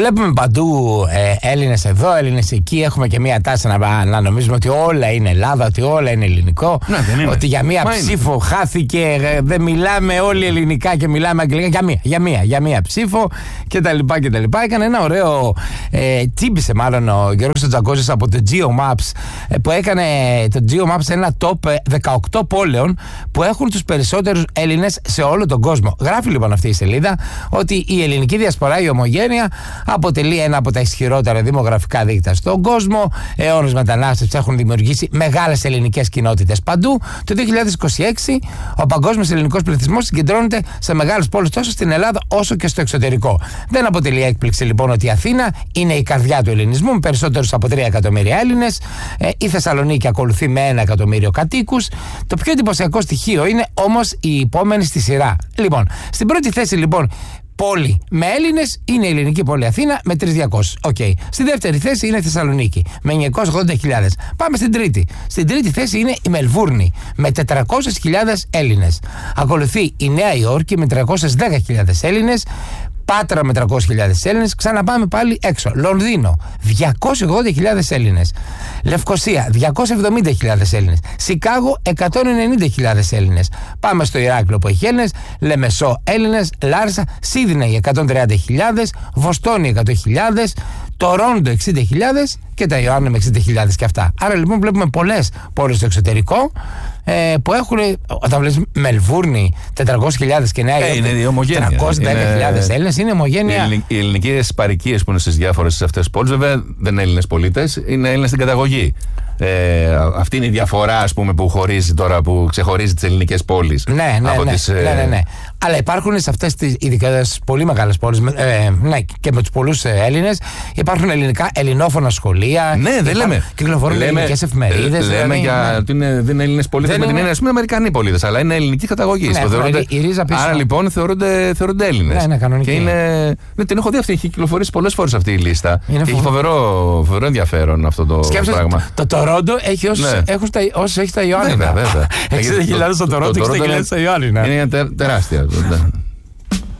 Βλέπουμε παντού Έλληνες εδώ, Έλληνες εκεί. Έχουμε και μία τάση να νομίζουμε ότι όλα είναι Ελλάδα, ότι όλα είναι ελληνικό. Ότι για μία ψήφο χάθηκε, δεν μιλάμε όλοι ελληνικά και μιλάμε αγγλικά. Για μία ψήφο κτλ. Έκανε ένα ωραίο. Τσίμπησε μάλλον ο Γιώργος Τζαγκόζης από το GeoMaps, που έκανε το GeoMaps ένα top 18 πόλεων που έχουν τους περισσότερους Έλληνες σε όλο τον κόσμο. Γράφει λοιπόν αυτή η σελίδα ότι η ελληνική διασπορά, η ομογένεια, αποτελεί ένα από τα ισχυρότερα δημογραφικά δίκτυα στον κόσμο. Αιώνες μετανάστες έχουν δημιουργήσει μεγάλες ελληνικές κοινότητες παντού. Το 2026 ο παγκόσμιος ελληνικός πληθυσμός συγκεντρώνεται σε μεγάλες πόλεις τόσο στην Ελλάδα όσο και στο εξωτερικό. Δεν αποτελεί έκπληξη λοιπόν ότι η Αθήνα είναι η καρδιά του ελληνισμού, με περισσότερους από 3 εκατομμύρια Έλληνες. Η Θεσσαλονίκη ακολουθεί με 1 εκατομμύριο κατοίκους. Το πιο εντυπωσιακό στοιχείο είναι όμως η επόμενη στη σειρά. Λοιπόν, στην πρώτη θέση λοιπόν πόλη με Έλληνες είναι η ελληνική πόλη Αθήνα με 3.200. Okay. Στη δεύτερη θέση είναι η Θεσσαλονίκη με 980.000. Πάμε στην τρίτη. Στην τρίτη θέση είναι η Μελβούρνη με 400.000 Έλληνες. Ακολουθεί η Νέα Υόρκη με 310.000 Έλληνες. Πάτρα με 300.000 Έλληνες. Ξαναπάμε πάλι έξω. Λονδίνο 280.000 Έλληνες. Λευκοσία 270.000 Έλληνες. Σικάγο 190.000 Έλληνες. Πάμε στο Ηράκλειο που έχει Έλληνες. Λεμεσό Έλληνες. Λάρισα, Σίδνεϊ 130.000. Βοστόνη 100.000. Τορόντο 60.000 και τα Ιωάννη με 60.000 και αυτά. Άρα λοιπόν βλέπουμε πολλές πόλεις στο εξωτερικό που έχουν, όταν βλέπεις Μελβούρνη 400.000 και Νέα Υόρκη 310.000 Έλληνες, είναι ομογένεια. Οι ελληνικές παροικίες που είναι στις διάφορες αυτές τις πόλεις, βέβαια δεν είναι Έλληνες πολίτες, είναι Έλληνες στην καταγωγή. Αυτή είναι η διαφορά, ας πούμε, που χωρίζει τώρα, που ξεχωρίζει τις ελληνικές πόλεις. Ναι. Αλλά υπάρχουν σε αυτές τις ειδικά πολύ μεγάλες πόλεις, και με τους πολλούς Έλληνες, υπάρχουν ελληνόφωνα σχολεία. Ναι, δεν λέμε. Κυκλοφορούν ελληνικές εφημερίδες. Λέμε για ότι δεν είναι Έλληνες πολίτες με την έννοια, ας πούμε, Αμερικανοί πολίτες, αλλά είναι ελληνική καταγωγή. Άρα λοιπόν θεωρούνται Έλληνες. Ναι, κανονική. Και είναι. Την έχω δει αυτή, έχει κυκλοφορήσει πολλές φορές αυτή η λίστα. Έχει φοβερό ενδιαφέρον αυτό το πράγμα. Το Τορόντο έχει όσους έχει τα Ιωάννινα. Βέβαια. 60.000 στο Τορόντο, 60.000 στα Ιωάννινα. Είναι τεράστια.